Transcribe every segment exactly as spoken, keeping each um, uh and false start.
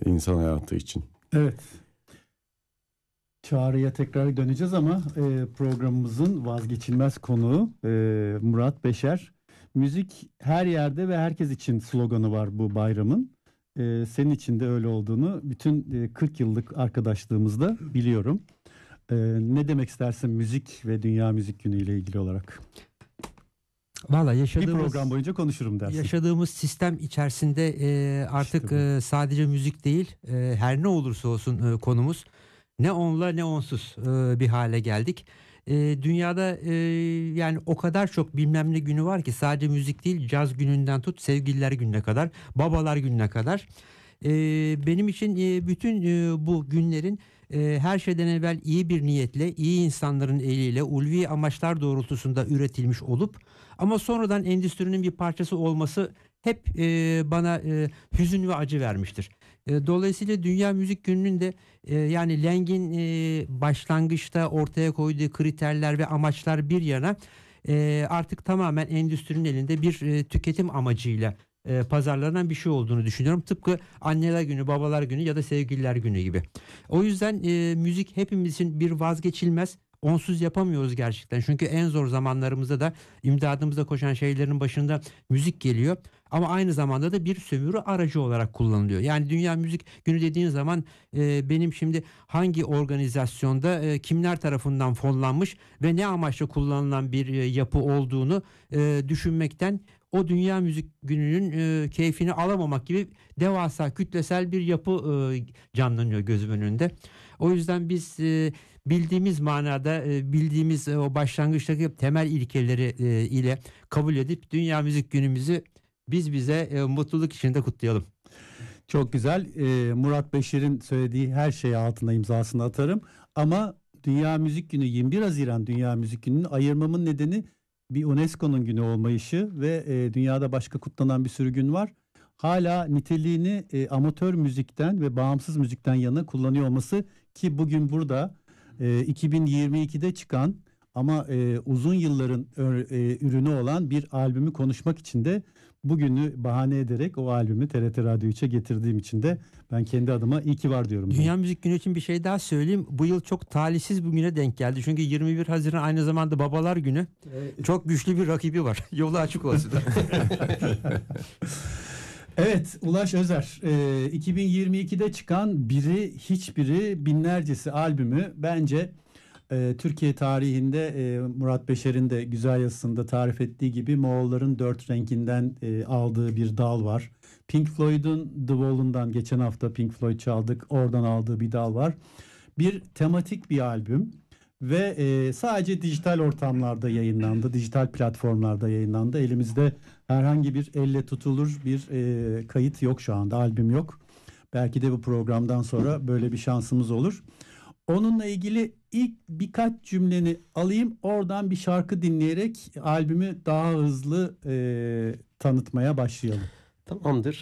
insan hayatı için. Evet. Çağrı'ya tekrar döneceğiz ama e, programımızın vazgeçilmez konuğu e, Murat Beşer. Müzik her yerde ve herkes için sloganı var bu bayramın. E, senin için de öyle olduğunu bütün e, kırk yıllık arkadaşlığımızda biliyorum. E, ne demek istersin müzik ve Dünya Müzik Günü ile ilgili olarak? Valla yaşadığımız, bir program boyunca konuşurum dersin. Yaşadığımız sistem içerisinde e, artık işte e, sadece müzik değil, e, her ne olursa olsun e, konumuz, ne onla ne onsuz e, bir hale geldik. E, dünyada e, yani o kadar çok bilmem ne günü var ki, sadece müzik değil, caz gününden tut sevgililer gününe kadar, babalar gününe kadar. E, benim için e, bütün e, bu günlerin e, her şeyden evvel iyi bir niyetle, iyi insanların eliyle ulvi amaçlar doğrultusunda üretilmiş olup ama sonradan endüstrinin bir parçası olması hep e, bana e, hüzün ve acı vermiştir. E, dolayısıyla Dünya Müzik Günü'nün de e, yani Leng'in e, başlangıçta ortaya koyduğu kriterler ve amaçlar bir yana, e, artık tamamen endüstrinin elinde bir e, tüketim amacıyla e, pazarlanan bir şey olduğunu düşünüyorum. Tıpkı anneler günü, babalar günü ya da sevgililer günü gibi. O yüzden e, müzik hepimiz için bir vazgeçilmez. Onsuz yapamıyoruz gerçekten. Çünkü en zor zamanlarımızda da imdadımıza koşan şeylerin başında müzik geliyor. Ama aynı zamanda da bir sömürü aracı olarak kullanılıyor. Yani Dünya Müzik Günü dediğin zaman e, benim şimdi hangi organizasyonda e, kimler tarafından fonlanmış ve ne amaçla kullanılan bir e, yapı olduğunu e, düşünmekten, o Dünya Müzik Günü'nün e, keyfini alamamak gibi devasa kütlesel bir yapı e, canlanıyor gözümün önünde. O yüzden biz e, bildiğimiz manada e, bildiğimiz e, o başlangıçtaki temel ilkeleri e, ile kabul edip Dünya Müzik Günümüzü biz bize e, mutluluk içinde kutlayalım. Çok güzel. E, Murat Beşer'in söylediği her şeye altına imzasını atarım. Ama Dünya Müzik Günü, yirmi bir Haziran Dünya Müzik Günü'nü ayırmamın nedeni bir UNESCO'nun günü olmayışı ve e, dünyada başka kutlanan bir sürü gün var. Hala niteliğini e, amatör müzikten ve bağımsız müzikten yana kullanıyor olması, ki bugün burada e, iki bin yirmi ikide çıkan ama e, uzun yılların e, ürünü olan bir albümü konuşmak için de bugünü bahane ederek o albümü T R T Radyo üçe getirdiğim için de ben kendi adıma iyi ki var diyorum. Dünya Müzik Günü için bir şey daha söyleyeyim. Bu yıl çok talihsiz bir güne denk geldi. Çünkü yirmi bir Haziran aynı zamanda Babalar Günü. Evet. Çok güçlü bir rakibi var. Yolu açık olsun. Evet, Ulaş Özer e, iki bin yirmi ikide çıkan biri hiçbiri binlercesi albümü bence e, Türkiye tarihinde e, Murat Beşer'in de güzel yazısında tarif ettiği gibi Moğolların dört renginden e, aldığı bir dal var. Pink Floyd'un The Wall'undan geçen hafta Pink Floyd çaldık, oradan aldığı bir dal var. Bir tematik bir albüm ve e, sadece dijital ortamlarda yayınlandı, dijital platformlarda yayınlandı. Elimizde herhangi bir elle tutulur bir e, kayıt yok şu anda, albüm yok. Belki de bu programdan sonra böyle bir şansımız olur. Onunla ilgili ilk birkaç cümleni alayım, oradan bir şarkı dinleyerek albümü daha hızlı e, tanıtmaya başlayalım. Tamamdır.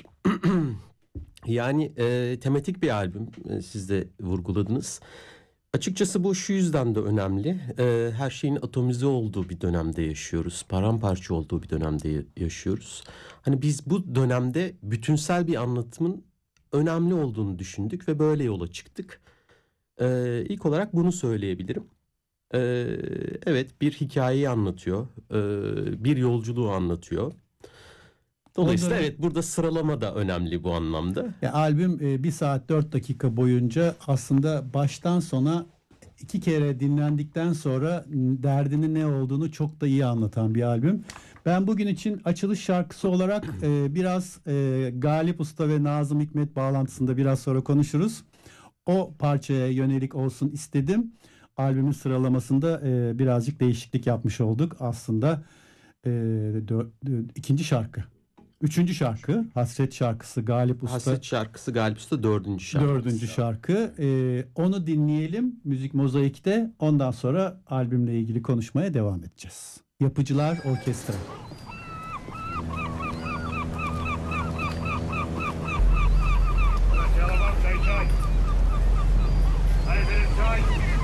Yani e, tematik bir albüm, e, siz de vurguladınız. Açıkçası bu şu yüzden de önemli. E, her şeyin atomize olduğu bir dönemde yaşıyoruz. Paramparça olduğu bir dönemde yaşıyoruz. Hani biz bu dönemde bütünsel bir anlatımın önemli olduğunu düşündük ve böyle yola çıktık. E, ilk olarak bunu söyleyebilirim. E, evet, bir hikayeyi anlatıyor. E, bir yolculuğu anlatıyor. Dolayısıyla evet, burada sıralama da önemli bu anlamda. Ya, albüm e, bir saat dört dakika boyunca aslında baştan sona iki kere dinlendikten sonra derdinin ne olduğunu çok da iyi anlatan bir albüm. Ben bugün için açılış şarkısı olarak e, biraz e, Galip Usta ve Nazım Hikmet bağlantısında biraz sonra konuşuruz. O parçaya yönelik olsun istedim. Albümün sıralamasında e, birazcık değişiklik yapmış olduk. Aslında e, dör, ikinci şarkı. Üçüncü şarkı Hasret şarkısı Galip Usta. Hasret şarkısı Galip Usta dördüncü şarkı. Dördüncü şarkı. Ee, onu dinleyelim Müzik Mozaik'te. Ondan sonra albümle ilgili konuşmaya devam edeceğiz. Yapıcılar Orkestra. Çay. Hadi çay.